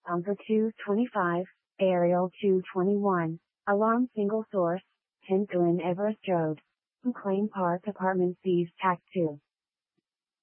Pumper 225, Aerial 221, Alarm Single Source, 10 Glen Everest Road. Claim Park Apartments East Act 2.